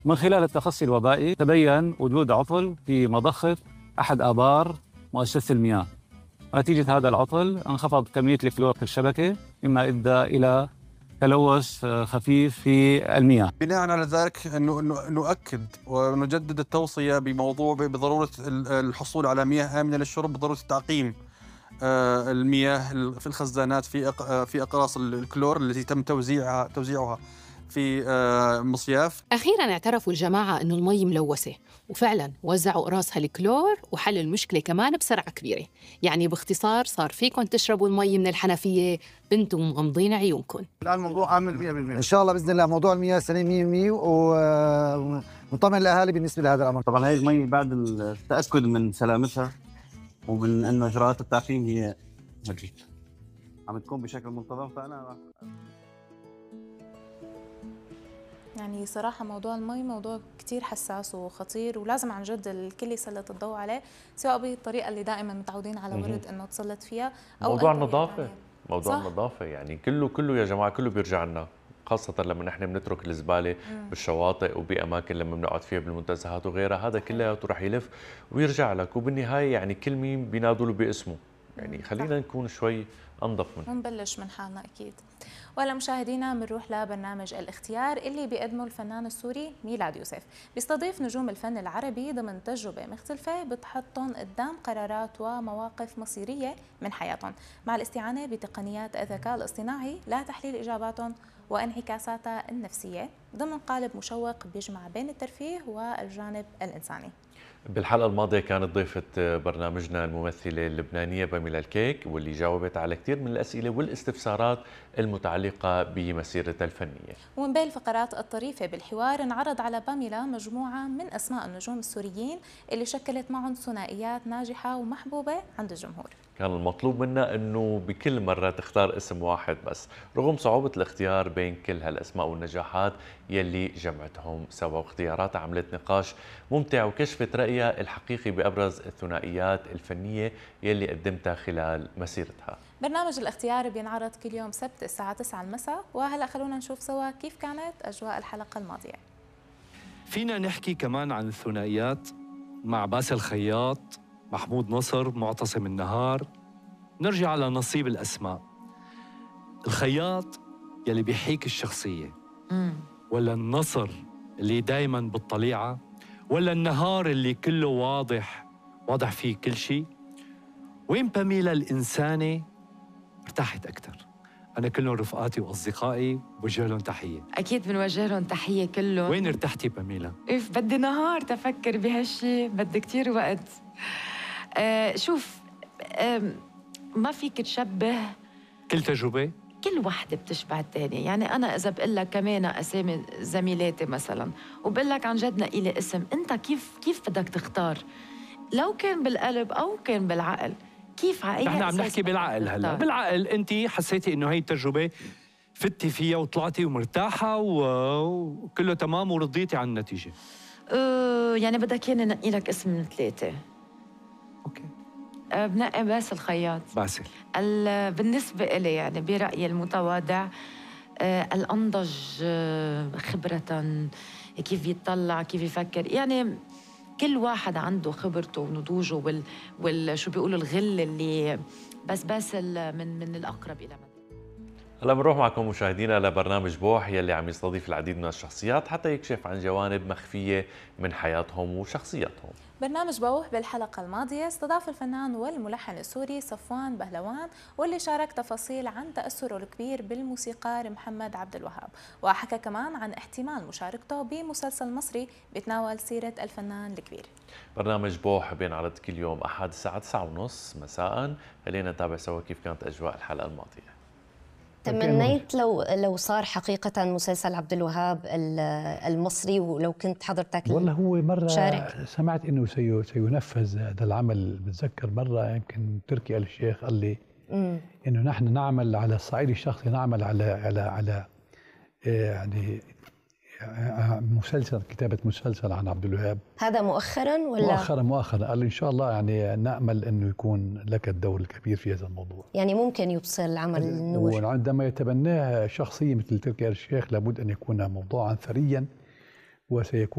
من خلال التخصص الوبائي تبين وجود عطل في مضخة أحد آبار مؤسسة المياه. نتيجة هذا العطل انخفض كمية الكلور في الشبكة، مما أدى إلى تلوث خفيف في المياه. بناء على ذلك نؤكد ونجدد التوصية بضرورة الحصول على مياه آمنة للشرب، بضرورة تعقيم المياه في الخزانات في أقراص الكلور التي تم توزيعها في مصياف. أخيراً اعترفوا الجماعة أنه المي ملوثة، وفعلاً وزعوا قراصها الكلور وحل المشكلة كمان بسرعة كبيرة. يعني باختصار صار فيكم تشربوا المي من الحنفية بنتم مغمضين عيونكم. الآن الموضوع آمن 100%. إن شاء الله بإذن الله موضوع المياه سليم 100%، ونطمن الأهالي بالنسبة لهذا الأمر. طبعاً هاي المي بعد التأكد من سلامتها ومن أنه إجراءات التعقيم هي عم تكون بشكل منتظم، فأنا يعني صراحة موضوع المي موضوع كتير حساس وخطير، ولازم عن جد الكل يسلط الضوء عليه، سواء بالطريقة اللي دائما متعودين على ورد انه تسلط فيها، او موضوع النظافة. موضوع النظافة يعني كله يا جماعة كله بيرجع لنا، خاصة لما نحن بنترك الزبالة بالشواطئ وبأماكن لما بنقعد فيها بالمنتزهات وغيرها، هذا كلياته رح يلف ويرجع لك، وبالنهاية يعني كل مين بينادوا له باسمه. يعني خلينا نكون شوي أنظف منه ونبلش من حالنا أكيد. وهلا مشاهدينا بنروح لبرنامج الاختيار اللي بيقدمه الفنان السوري ميلاد يوسف، بيستضيف نجوم الفن العربي ضمن تجربة مختلفة بتحطهم قدام قرارات ومواقف مصيرية من حياتهم، مع الاستعانة بتقنيات الذكاء الاصطناعي لتحليل إجاباتهم وانعكاساتها النفسية ضمن قالب مشوق بيجمع بين الترفيه والجانب الإنساني. بالحلقة الماضية كانت ضيفة برنامجنا الممثلة اللبنانية باميلا الكيك، واللي جاوبت على كثير من الأسئلة والاستفسارات المتعلقة بمسيرتها الفنية. ومن بين الفقرات الطريفة بالحوار انعرض على باميلا مجموعة من أسماء النجوم السوريين اللي شكلت معهم ثنائيات ناجحة ومحبوبة عند الجمهور. كان المطلوب منا أنه بكل مرة تختار اسم واحد بس، رغم صعوبة الاختيار بين كل هالأسماء والنجاحات يلي جمعتهم سوا، واختياراتها عملت نقاش ممتع وكشفت رأيها الحقيقي بأبرز الثنائيات الفنية يلي قدمتها خلال مسيرتها. برنامج الاختيار بينعرض كل يوم سبت الساعة 9 المساء، وهلأ خلونا نشوف سوا كيف كانت أجواء الحلقة الماضية. فينا نحكي كمان عن الثنائيات مع باسل خياط، محمود نصر، معتصم النهار. نرجع على نصيب الأسماء. الخياط يلي بيحيك الشخصية، ولا النصر اللي دايماً بالطليعة، ولا النهار اللي كله واضح فيه كل شيء؟ وين باميلا الإنسانة ارتحت أكثر؟ أنا كلهم رفقاتي وأصدقائي بوجه لهم تحية. أكيد بنوجه لهم تحية كلهم. وين ارتحتي باميلا؟ بدي نهار تفكر بهالشي، بدي كتير وقت. شوف، ما فيك تشبه كل تجربة، كل وحدة بتشبه الثانية. يعني أنا إذا بقول لك كمان أسامي زميلاتي مثلا، وبقول لك عن جد نقي لي اسم، أنت كيف بدك تختار؟ لو كان بالقلب أو كان بالعقل، كيف على أي نحن عم نحكي بالعقل هلا. بالعقل أنت حسيتي إنه هي التجربة فتي فيها وطلعتي ومرتاحة وكله تمام ورضيتي عن النتيجة؟ يعني بدك ياني نقي لك اسم من 3. أوكي. بنقي باسل خياط. باسل بالنسبة إلي يعني برأيي المتواضع الأنضج خبرة، كيف يتطلع، كيف يفكر. يعني كل واحد عنده خبرته ونضوجه شو بيقولوا الغل اللي بس باسل من الأقرب إلى من. هلا بنروح معكم مشاهدينا لبرنامج بوح يلي عم يستضيف العديد من الشخصيات حتى يكشف عن جوانب مخفية من حياتهم وشخصياتهم. برنامج بوح بالحلقة الماضية استضاف الفنان والملحن السوري صفوان بهلوان، واللي شارك تفاصيل عن تأثره الكبير بالموسيقار محمد عبد الوهاب، وحكى كمان عن احتمال مشاركته بمسلسل مصري بيتناول سيرة الفنان الكبير. برنامج بوح بينعرض كل يوم أحد الساعة 9:30 مساء. خلينا نتابع سوا كيف كانت أجواء الحلقة الماضية. تمنيت لو صار حقيقة مسلسل عبد الوهاب المصري، ولو كنت حضرتك والله هو مرة شارك. سمعت انه سينفذ هذا العمل. بتذكر مرة يمكن تركي آل الشيخ قال لي انه نحن نعمل على الصعيد الشخصي، نعمل على يعني كتابة مسلسل عن عبد الوهاب. هذا مؤخرا ولا مؤخرا قال لي ان شاء الله يعني نأمل انه يكون لك الدور الكبير في هذا الموضوع. يعني ممكن يبصر العمل النور. وعندما يتبناه شخصية مثل تركي آل الشيخ لابد ان يكون موضوعا ثريا، وسيكون